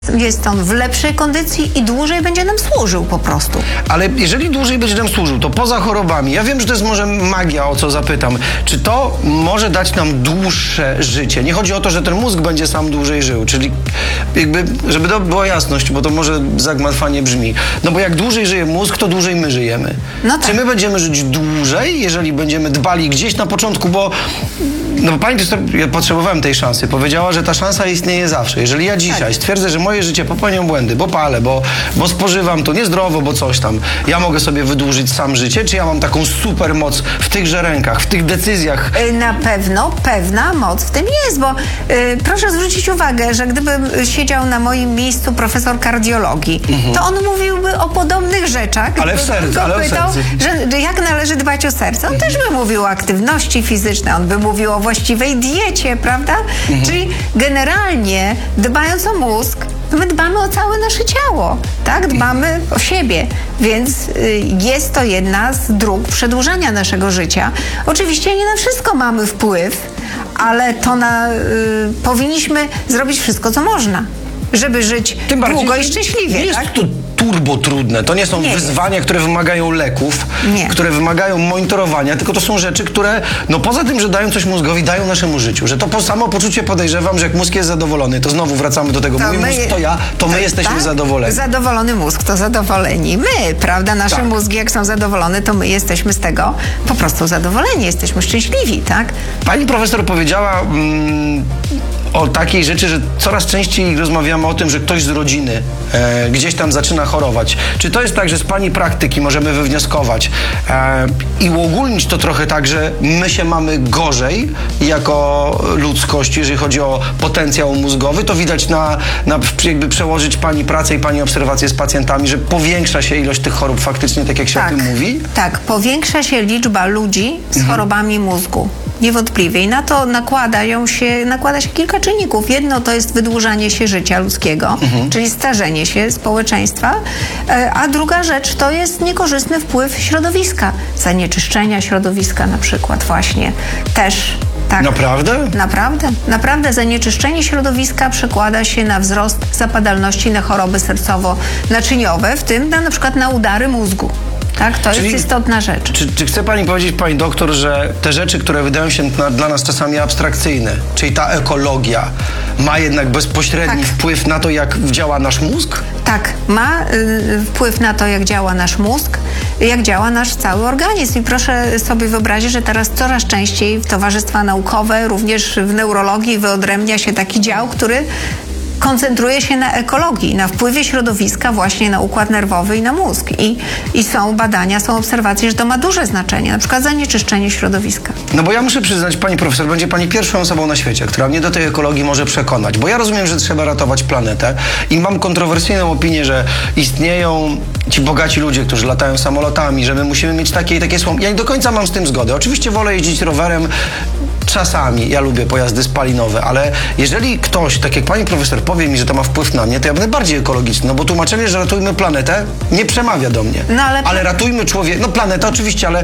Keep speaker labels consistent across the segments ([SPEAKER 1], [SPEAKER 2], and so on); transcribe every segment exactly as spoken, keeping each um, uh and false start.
[SPEAKER 1] Jest on w lepszej kondycji i dłużej będzie nam służył po prostu.
[SPEAKER 2] Ale jeżeli dłużej będzie nam służył, to poza chorobami, ja wiem, że to jest może magia, o co zapytam, czy to może dać nam dłuższe życie? Nie chodzi o to, że ten mózg będzie sam dłużej żył, czyli jakby, żeby to była jasność, bo to może zagmatwanie brzmi. No bo jak dłużej żyje mózg, to dłużej my żyjemy. No tak. Czy my będziemy żyć dłużej, jeżeli będziemy dbali gdzieś na początku, bo no pani, ja potrzebowałem tej szansy. Powiedziała, że ta szansa istnieje zawsze. Jeżeli ja dzisiaj tak. stwierdzę, że moje życie popełniam błędy, bo palę, bo, bo spożywam to niezdrowo, bo coś tam, ja mogę sobie wydłużyć sam życie, czy ja mam taką super moc w tychże rękach, w tych decyzjach?
[SPEAKER 1] Na pewno pewna moc w tym jest, bo y, proszę zwrócić uwagę, że gdybym siedział na moim miejscu profesor kardiologii, mhm. to on mówiłby o podobnych rzeczach.
[SPEAKER 2] Ale w sercu, ale
[SPEAKER 1] pytał,
[SPEAKER 2] o sercu.
[SPEAKER 1] Że, że jak należy dbać o serce. On mhm. też by mówił o aktywności fizycznej, on by mówił o właściwej diecie, prawda? Mhm. Czyli generalnie dbając o mózg, my dbamy o całe nasze ciało, tak? Dbamy o siebie, więc y, jest to jedna z dróg przedłużania naszego życia. Oczywiście nie na wszystko mamy wpływ, ale to na, y, powinniśmy zrobić wszystko, co można, żeby żyć
[SPEAKER 2] Tym
[SPEAKER 1] długo
[SPEAKER 2] bardziej,
[SPEAKER 1] i szczęśliwie.
[SPEAKER 2] Nie jest
[SPEAKER 1] tak?
[SPEAKER 2] to turbo trudne. To nie są
[SPEAKER 1] nie
[SPEAKER 2] wyzwania,
[SPEAKER 1] jest.
[SPEAKER 2] które wymagają leków, nie. które wymagają monitorowania, tylko to są rzeczy, które, no poza tym, że dają coś mózgowi, dają naszemu życiu. Że to po samo poczucie podejrzewam, że jak mózg jest zadowolony, to znowu wracamy do tego, to mój my, mózg to ja, to my tak, jesteśmy tak? zadowoleni.
[SPEAKER 1] Zadowolony mózg to zadowoleni my, prawda? Nasze tak. mózgi jak są zadowolone, to my jesteśmy z tego po prostu zadowoleni, jesteśmy szczęśliwi, tak?
[SPEAKER 2] Pani profesor powiedziała mm, o takiej rzeczy, że coraz częściej rozmawiamy o tym, że ktoś z rodziny e, gdzieś tam zaczyna chorować. Czy to jest tak, że z pani praktyki możemy wywnioskować e, i uogólnić to trochę tak, że my się mamy gorzej jako ludzkość, jeżeli chodzi o potencjał mózgowy? To widać na, na jakby przełożyć pani pracę i pani obserwacje z pacjentami, że powiększa się ilość tych chorób faktycznie, tak jak się
[SPEAKER 1] tak,
[SPEAKER 2] o tym mówi?
[SPEAKER 1] Tak, powiększa się liczba ludzi z mhm. chorobami mózgu. Niewątpliwie. I na to nakładają się, nakłada się kilka czynników. Jedno to jest wydłużanie się życia ludzkiego, mhm. czyli starzenie się społeczeństwa, a druga rzecz to jest niekorzystny wpływ środowiska, zanieczyszczenia środowiska na przykład właśnie też. Tak.
[SPEAKER 2] Naprawdę?
[SPEAKER 1] Naprawdę. Naprawdę zanieczyszczenie środowiska przekłada się na wzrost zapadalności, na choroby sercowo-naczyniowe, w tym na, na przykład na udary mózgu. Tak, to Czyli, jest istotna rzecz.
[SPEAKER 2] Czy, czy chce pani powiedzieć, pani doktor, że te rzeczy, które wydają się na, dla nas czasami abstrakcyjne, czyli ta ekologia, ma jednak bezpośredni tak. wpływ na to, jak działa nasz mózg?
[SPEAKER 1] Tak, ma y, wpływ na to, jak działa nasz mózg, jak działa nasz cały organizm. I proszę sobie wyobrazić, że teraz coraz częściej w towarzystwa naukowe, również w neurologii wyodrębnia się taki dział, który koncentruje się na ekologii, na wpływie środowiska właśnie na układ nerwowy i na mózg. I, i są badania, są obserwacje, że to ma duże znaczenie, na przykład zanieczyszczenie środowiska.
[SPEAKER 2] No bo ja muszę przyznać, pani profesor, będzie pani pierwszą osobą na świecie, która mnie do tej ekologii może przekonać, bo ja rozumiem, że trzeba ratować planetę i mam kontrowersyjną opinię, że istnieją ci bogaci ludzie, którzy latają samolotami, że my musimy mieć takie i takie słomy. Ja nie do końca mam z tym zgodę. Oczywiście wolę jeździć rowerem, czasami ja lubię pojazdy spalinowe, ale jeżeli ktoś, tak jak pani profesor, powie mi, że to ma wpływ na mnie, to ja będę bardziej ekologiczny, no bo tłumaczenie, że ratujmy planetę, nie przemawia do mnie.
[SPEAKER 1] No ale...
[SPEAKER 2] ale ratujmy człowieka, no planetę oczywiście, ale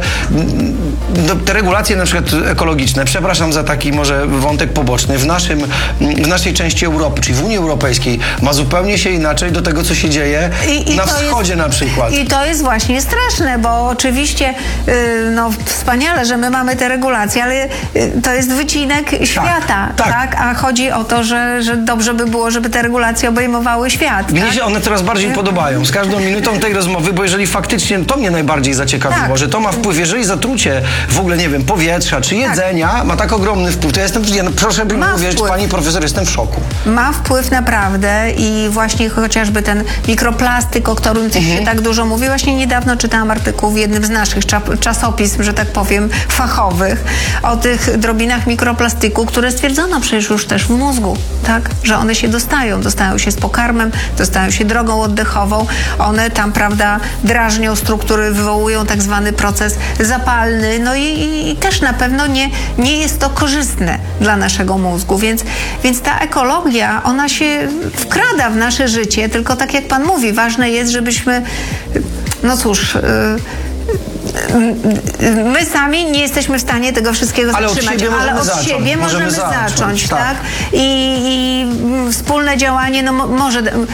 [SPEAKER 2] no, te regulacje na przykład ekologiczne, przepraszam za taki może wątek poboczny, w, naszym, w naszej części Europy, czyli w Unii Europejskiej, ma zupełnie się inaczej do tego, co się dzieje I, i na wschodzie
[SPEAKER 1] jest,
[SPEAKER 2] na przykład.
[SPEAKER 1] I to jest właśnie straszne, bo oczywiście yy, no wspaniale, że my mamy te regulacje, ale yy, to jest wycinek świata, tak, tak? A chodzi o to, że, że dobrze by było, żeby te regulacje obejmowały świat.
[SPEAKER 2] Mnie
[SPEAKER 1] tak?
[SPEAKER 2] się one coraz bardziej podobają. Z każdą minutą tej rozmowy, bo jeżeli faktycznie to mnie najbardziej zaciekawiło, tak. że to ma wpływ, jeżeli zatrucie w ogóle, nie wiem, powietrza czy jedzenia tak. ma tak ogromny wpływ, to ja jestem, ja, proszę by mi uwierzyć, pani profesor, jestem w szoku.
[SPEAKER 1] Ma wpływ naprawdę i właśnie chociażby ten mikroplastyk, o którym mhm. się tak dużo mówi. Właśnie niedawno czytałam artykuł w jednym z naszych czasopism, że tak powiem, fachowych, o tych drobinach mikroplastiku, które stwierdzono przecież już też w mózgu, tak? Że one się dostają, dostają się z pokarmem, dostają się drogą oddechową, one tam, prawda, drażnią struktury, wywołują tak zwany proces zapalny, no i, i, i też na pewno nie, nie jest to korzystne dla naszego mózgu, więc, więc ta ekologia, ona się wkrada w nasze życie, tylko tak jak pan mówi, ważne jest, żebyśmy, no cóż, yy, my sami nie jesteśmy w stanie tego wszystkiego
[SPEAKER 2] ale
[SPEAKER 1] zatrzymać,
[SPEAKER 2] od siebie
[SPEAKER 1] ale od
[SPEAKER 2] zacząć.
[SPEAKER 1] siebie możemy, możemy zacząć,
[SPEAKER 2] zacząć
[SPEAKER 1] tak?
[SPEAKER 2] tak?
[SPEAKER 1] I, i wspólne działanie no, może